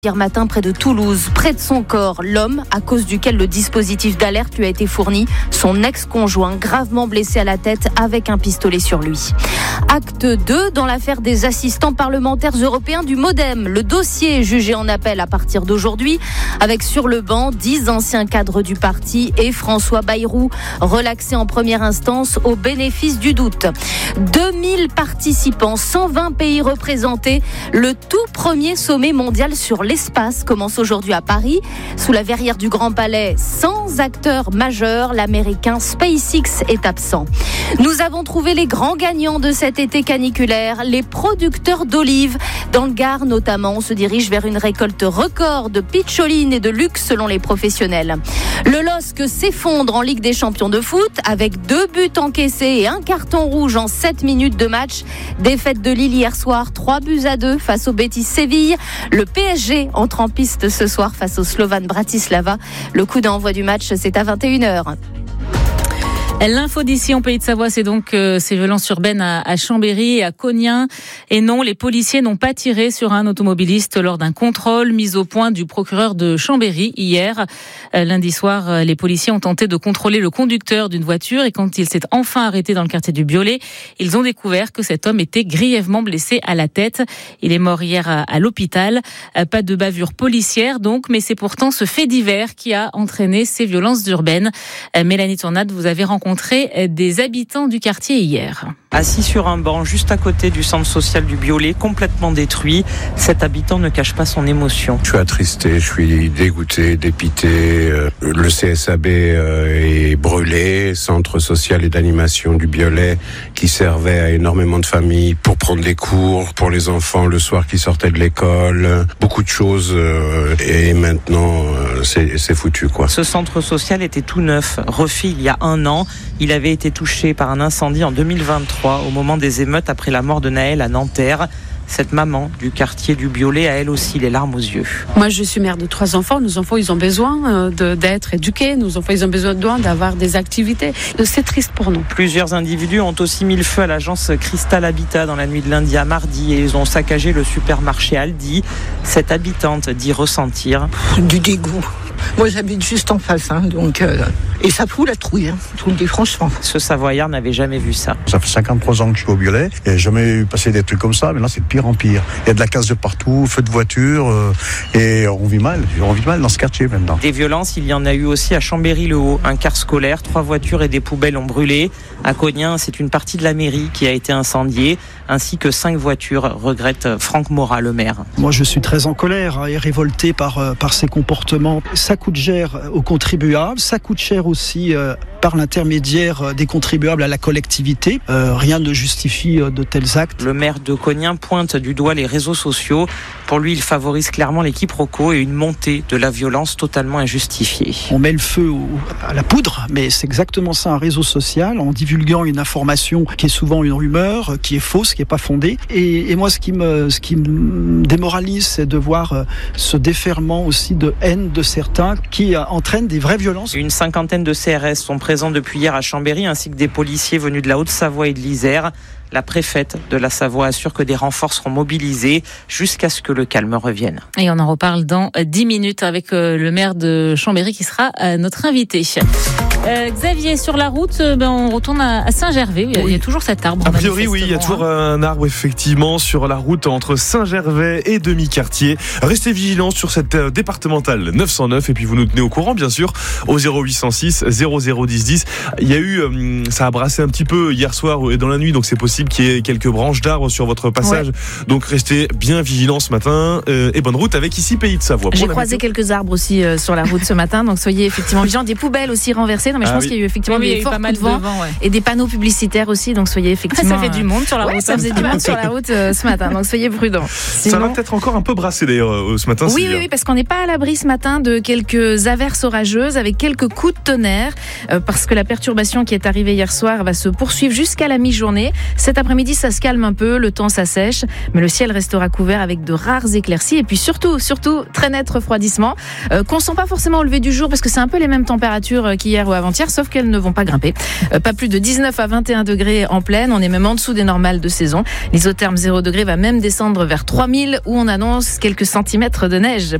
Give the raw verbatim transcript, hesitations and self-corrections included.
Hier matin, près de Toulouse, près de son corps, l'homme à cause duquel le dispositif d'alerte lui a été fourni, son ex-conjoint gravement blessé à la tête avec un pistolet sur lui. Acte deux dans l'affaire des assistants parlementaires européens du MoDem. Le dossier est jugé en appel à partir d'aujourd'hui avec sur le banc dix anciens cadres du parti et François Bayrou, relaxé en première instance au bénéfice du doute. deux mille participants, cent vingt pays représentés. Le tout premier sommet mondial sur l'espace commence aujourd'hui à Paris, sous la verrière du Grand Palais, sans acteurs majeurs. L'américain SpaceX est absent. Nous avons trouvé les grands gagnants de cet été caniculaire, les producteurs d'olives. Dans le Gard notamment, on se dirige vers une récolte record de pitcholine et de luxe selon les professionnels. Le L O S C s'effondre en Ligue des champions de foot avec deux buts encaissés et un carton rouge en sept minutes de match. Défaite de Lille hier soir, trois buts à deux face au Betis Séville. Le P S G entre en piste ce soir face au Slovan Bratislava. Le coup d'envoi du match, c'est à vingt et une heures. L'info d'ici en Pays de Savoie, c'est donc euh, ces violences urbaines à, à Chambéry et à Cognien. Et non, les policiers n'ont pas tiré sur un automobiliste lors d'un contrôle mis au point du procureur de Chambéry hier. Euh, lundi soir, euh, les policiers ont tenté de contrôler le conducteur d'une voiture et quand il s'est enfin arrêté dans le quartier du Biolay, ils ont découvert que cet homme était grièvement blessé à la tête. Il est mort hier à, à l'hôpital. Euh, pas de bavure policière donc, mais c'est pourtant ce fait divers qui a entraîné ces violences urbaines. Euh, Mélanie Tournade, vous avez rencontré des habitants du quartier hier. Assis sur un banc juste à côté du centre social du Biolay, complètement détruit, cet habitant ne cache pas son émotion. Je suis attristé, je suis dégoûté, dépité. Le C S A B est brûlé, centre social et d'animation du Biolay, qui servait à énormément de familles pour prendre des cours pour les enfants le soir qui sortaient de l'école. Beaucoup de choses et maintenant c'est, c'est foutu quoi. Ce centre social était tout neuf, refait il y a un an. Il avait été touché par un incendie en deux mille vingt-trois, au moment des émeutes après la mort de Naël à Nanterre. Cette maman du quartier du Biolay a elle aussi les larmes aux yeux. Moi, je suis mère de trois enfants. Nos enfants, ils ont besoin de, d'être éduqués. Nos enfants, ils ont besoin d'avoir des activités. C'est triste pour nous. Plusieurs individus ont aussi mis le feu à l'agence Cristal Habitat dans la nuit de lundi à mardi et ils ont saccagé le supermarché Aldi. Cette habitante dit ressentir du dégoût. Moi, j'habite juste en face, hein, donc euh, et ça fout la trouille, hein, je vous le dis franchement. Ce Savoyard n'avait jamais vu ça. Ça fait cinquante-trois ans que je suis au Biolay et j'ai jamais eu passé des trucs comme ça, mais là c'est de pire en pire. Il y a de la casse de partout, feu de voiture euh, et on vit mal, on vit mal dans ce quartier maintenant. Des violences, il y en a eu aussi à Chambéry-le-Haut. Un car scolaire, trois voitures et des poubelles ont brûlé. À Cognien, c'est une partie de la mairie qui a été incendiée, ainsi que cinq voitures, regrette Franck Morat, le maire. Moi, je suis très en colère et révolté par, par ces comportements. Ça coûte cher aux contribuables, ça coûte cher aussi euh, par l'intermédiaire des contribuables à la collectivité. Euh, rien ne justifie de tels actes. Le maire de Cognien pointe du doigt les réseaux sociaux. Pour lui, il favorise clairement les quiproquos et une montée de la violence totalement injustifiée. On met le feu au, à la poudre, mais c'est exactement ça, un réseau social, en divulguant une information qui est souvent une rumeur, qui est fausse, qui n'est pas fondée. Et, et moi, ce qui, me, ce qui me démoralise, c'est de voir ce déferlement aussi de haine de certains qui entraînent des vraies violences. Une cinquantaine de C R S sont présents depuis hier à Chambéry, ainsi que des policiers venus de la Haute-Savoie et de l'Isère. La préfète de la Savoie assure que des renforts seront mobilisés jusqu'à ce que le calme revienne. Et on en reparle dans dix minutes avec le maire de Chambéry qui sera notre invité. Euh, Xavier, sur la route, ben on retourne à Saint-Gervais. Il y a, oui. il y a toujours cet arbre. A priori, oui, il y a toujours un arbre effectivement sur la route entre Saint-Gervais et Demi-Quartier. Restez vigilants sur cette départementale neuf cent neuf et puis vous nous tenez au courant, bien sûr, au zéro huit cent six zéro zéro dix dix. Il y a eu, ça a brassé un petit peu hier soir et dans la nuit, donc c'est possible qu'il y ait quelques branches d'arbres sur votre passage. Ouais. Donc restez bien vigilants ce matin euh, et bonne route avec ici Pays de Savoie. J'ai croisé quelques arbres aussi euh, sur la route ce matin, donc soyez effectivement vigilants. Des poubelles aussi renversées. Non, mais je ah pense oui. qu'il y a eu effectivement oui, des forts coups de vent, de vent ouais. et des panneaux publicitaires aussi, donc soyez effectivement. Ça fait du monde sur la ouais, route. Ça faisait du monde sur la route euh, ce matin, donc soyez prudents. Sinon... Ça va peut-être encore un peu brasser d'ailleurs euh, ce matin. Oui, oui, oui, parce qu'on n'est pas à l'abri ce matin de quelques averses orageuses avec quelques coups de tonnerre, euh, parce que la perturbation qui est arrivée hier soir va se poursuivre jusqu'à la mi-journée. Cet après-midi, ça se calme un peu, le temps s'assèche, mais le ciel restera couvert avec de rares éclaircies et puis surtout, surtout très net refroidissement euh, qu'on sent pas forcément au lever du jour parce que c'est un peu les mêmes températures qu'hier ou avant. avant-hier, sauf qu'elles ne vont pas grimper. Euh, pas plus de dix-neuf à vingt et un degrés en plaine, on est même en dessous des normales de saison. L'isotherme zéro degré va même descendre vers trois mille où on annonce quelques centimètres de neige.